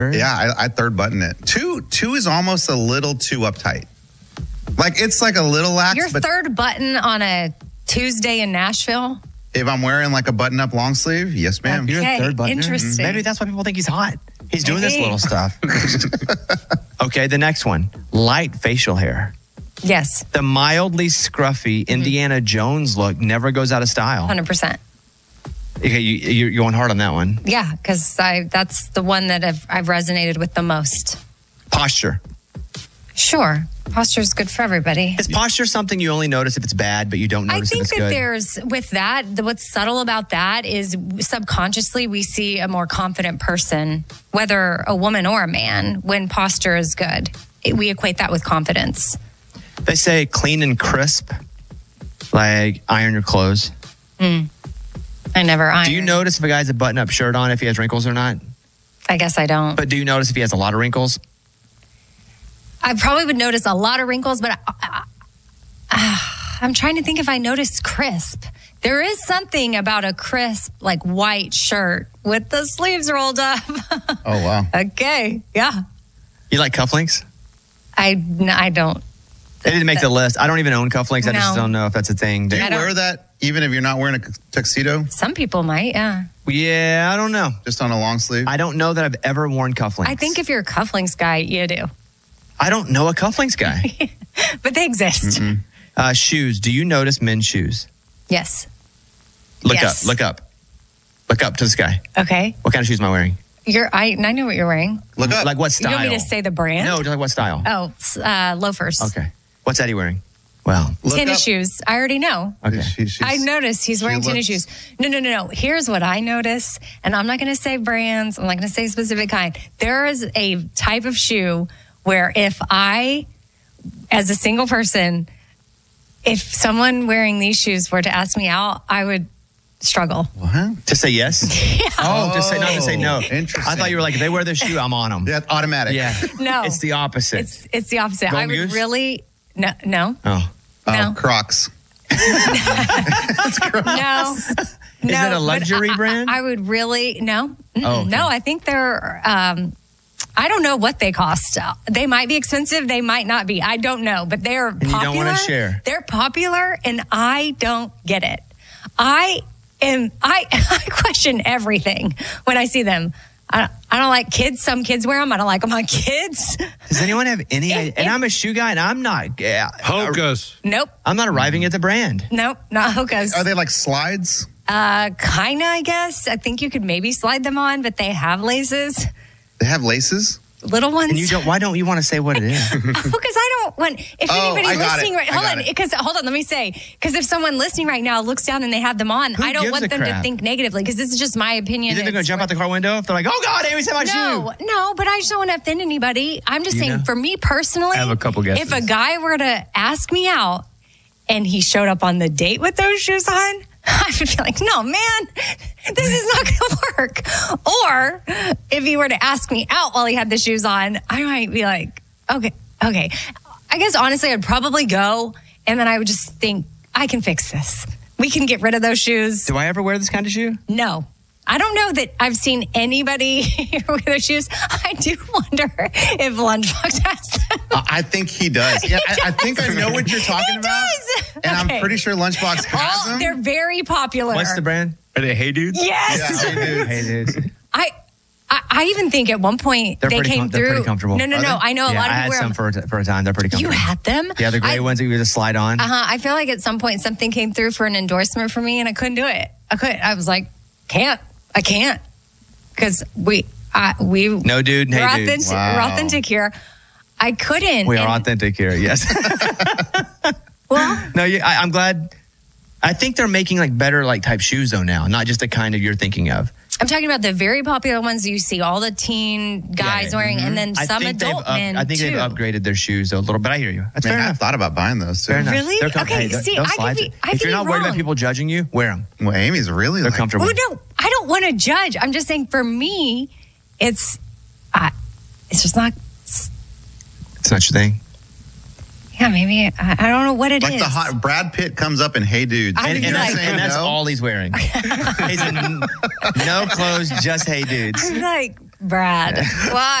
Yeah, I third button it. Two is almost a little too uptight. Like, it's like a little lax. Your but third button on a Tuesday in Nashville? if I'm wearing like a button-up long sleeve, yes, ma'am. Okay. You're a third buttoner? Interesting. Maybe that's why people think he's hot. He's doing this Maybe. little stuff. Okay, the next one. Light facial hair. Yes, The mildly scruffy Indiana Jones look never goes out of style. 100%. Okay, you're going hard on that one. Yeah, because that's the one that I've resonated with the most. Posture. Sure. Posture is good for everybody. Is posture something you only notice if it's bad, but you don't I notice think if it's that good? there's, with that, what's subtle about that is subconsciously we see a more confident person, whether a woman or a man, when posture is good. We equate that with confidence. They say clean and crisp, like iron your clothes. I never iron. Do you notice if a guy has a button-up shirt on if he has wrinkles or not? I guess I don't. But do you notice if he has a lot of wrinkles? I probably would notice a lot of wrinkles, but I'm trying to think if I noticed crisp. There is something about a crisp, like white shirt with the sleeves rolled up. Oh, wow. Okay. Yeah. You like cufflinks? I don't. They didn't make the list. I don't even own cufflinks. I just No. don't know if that's a thing. Do you I don't- wear that even if you're not wearing a tuxedo? Some people might, yeah. Yeah, I don't know. Just on a long sleeve? I don't know that I've ever worn cufflinks. I think if you're a cufflinks guy, you do. I don't know a cufflinks guy. But they exist. Shoes. Do you notice men's shoes? Yes. Look Yes. up. Look up. Look up to the sky. Okay. What kind of shoes am I wearing? I know what you're wearing. Look up. Like what You style? want me to say the brand? No, just like what style? Oh, loafers. Okay. What's Eddie wearing? Well, Look Tennis up. shoes. I already know. okay. I noticed he's wearing tennis shoes. No. Here's what I notice, and I'm not going to say brands. I'm not going to say specific kind. There is a type of shoe where if I, as a single person, if someone wearing these shoes were to ask me out, I would struggle. What? To say yes? Oh, just say not to say no. Interesting. I thought you were like, if they wear this shoe, I'm on them. Yeah, automatic. Yeah. No. It's the opposite. It's the opposite. I Golden would Goose? really no. Oh. Oh, No. Crocs. No. Is it a luxury brand? I would really no. Oh, okay. No, I think they're. I don't know what they cost. They might be expensive. They might not be. I don't know, but they are popular. you don't wanna share. They're popular, and I don't get it. I question everything when I see them. I don't like kids. Some kids wear them. I don't like them on kids. Does anyone have any idea? And I'm a shoe guy, and I'm not. Hocus. Nope. I'm not arriving at the brand. Nope. Not Hokas. Are they like slides? Kinda, I guess. I think you could maybe slide them on, but they have laces. They have laces? Little ones. And you don't. Why don't you want to say what it is? Because I don't want. If Oh, anybody I got listening, it. right, I hold got on. it. Because hold on, let me say. Because if someone listening right now looks down and they have them on, Who I don't gives want a them to crap? think negatively. Because this is just my opinion. You think they're going It's- to jump out the car window if they're like, oh, God, Amy said my shoe? No, but I just don't want to offend anybody. I'm just You saying, know? for me personally, I have a couple guesses. if a guy were to ask me out and he showed up on the date with those shoes on, I would be like, no, man, this is not going to work. Or if he were to ask me out while he had the shoes on, I might be like, okay. I guess honestly, I'd probably go, and then I would just think, I can fix this. We can get rid of those shoes. Do I ever wear this kind of shoe? No. I don't know that I've seen anybody wear those shoes. I do wonder if Lunchbox has them. I think he does. Yeah, I think I know what you're talking He about. does. And Okay. I'm pretty sure Lunchbox has them. They're very popular. What's the brand? Are they Hey Dudes? Yes. Yeah, they do. Hey, dude. I even think at one point They're they pretty came they're through. pretty comfortable. No. Are they? I know a Yeah, lot I of had people wear some them. for a time. They're pretty comfortable. You had them? Yeah, the gray ones that you just slide on. I feel like at some point something came through for an endorsement for me, and I couldn't do it. I was like, I can't, because we No, dude. we're Hey, dude. authentic. Wow. We're authentic here. I couldn't. We are and- authentic here. Yes. Well, No, I'm glad. I think they're making like better like type shoes though now, not just the kind of you're thinking of. I'm talking about the very popular ones you see all the teen guys Yeah. wearing, and then some adult men I think too. they've upgraded their shoes a little bit. I hear you. That's Man, fair I enough. thought about buying those too. Fair enough. Really? They're Okay, see, those I could slides be- are- I if could you're be not worried about wrong. people judging you, wear them. Well, Amy's really They're like, comfortable. Oh no, I don't want to judge. I'm just saying, for me, it's just not. It's not your thing. Yeah, maybe I don't know what it is. Like the hot Brad Pitt comes up in Hey Dudes. I And, would be like- and that's no? all he's wearing. He's in no clothes, just hey dudes. I'm like, Brad. Why?